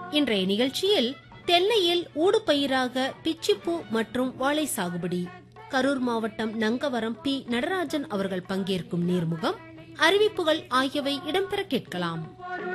இன்றைய நிகழ்ச்சியில் தென்னையில் ஊடுபயிராக பிச்சிப்பூ மற்றும் வாழை சாகுபடி, கரூர் மாவட்டம் நங்கவரம் பி நடராஜன் அவர்கள் பங்கேற்கும் நேர்முகம், அறிவிப்புகள் ஆகியவை இடம்பெற கேட்கலாம்.